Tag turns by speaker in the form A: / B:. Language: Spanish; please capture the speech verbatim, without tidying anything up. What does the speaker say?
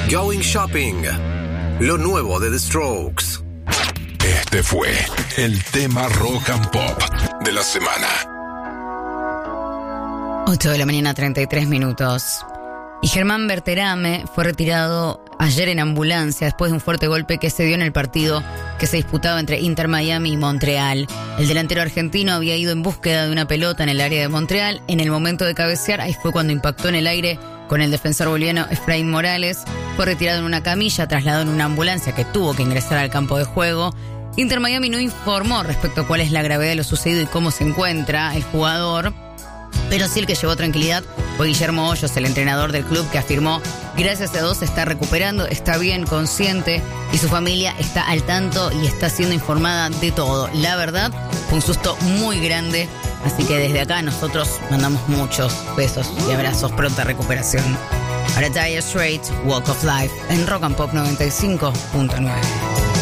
A: Going Shopping, lo nuevo de The Strokes.
B: Este fue el tema rock and pop de la semana.
C: ocho de la mañana, treinta y tres minutos. Y Germán Berterame fue retirado ayer en ambulancia después de un fuerte golpe que se dio en el partido que se disputaba entre Inter Miami y Montreal. El delantero argentino había ido en búsqueda de una pelota en el área de Montreal. En el momento de cabecear, ahí fue cuando impactó en el aire con el defensor boliviano Efraín Morales. Fue retirado en una camilla, trasladado en una ambulancia que tuvo que ingresar al campo de juego. Inter Miami no informó respecto a cuál es la gravedad de lo sucedido y cómo se encuentra el jugador, pero sí el que llevó tranquilidad fue Guillermo Hoyos, el entrenador del club, que afirmó: gracias a Dios se está recuperando, está bien, consciente, y su familia está al tanto y está siendo informada de todo. La verdad, fue un susto muy grande, así que desde acá nosotros mandamos muchos besos y abrazos, pronta recuperación. Ahora Dire Straits, Walk of Life, en Rock and Pop noventa y cinco punto nueve.